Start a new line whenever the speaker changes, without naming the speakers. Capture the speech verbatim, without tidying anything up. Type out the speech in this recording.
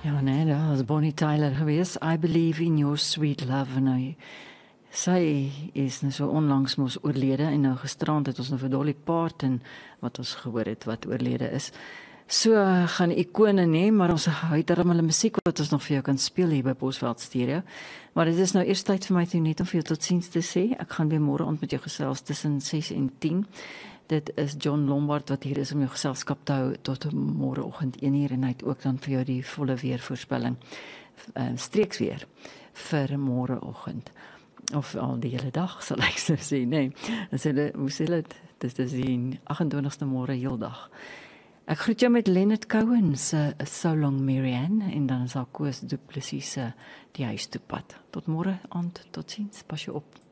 Ja, nee, dat was Bonnie Tyler geweest. I Believe in Your Sweet Love. Nou, sy is nou so onlangs mos oorlede en nou gisterand het ons nou vir Dolly Parton wat ons gehoor het wat oorlede is. So uh, gaan ikone nie, maar ons het darem hulle musiek wat ons nog vir jou kan speel hier by Bosveld Stereo. Maar dit is nou eers tyd vir my toe net om vir jou totsiens te sê. Ek gaan weer môre aand met jou gesels tussen ses en tien. Dit is John Lombard wat hier is om jou geselskap te hou tot môreoggend een uur en hy het ook dan vir jou die volle weervoorspelling uh, streeks weer vir môreoggend. Of al die hele dag, sal ek so sê, nee. As hulle, hoe sê hulle, dit is die agt-en-twintigste môre heel dag. Ek groet jou met Leonard Cohen se So Long Marianne en dan is daar Koos Du Plessis se Die Huis toe pad. Tot môre aand, totsiens, pas jou op.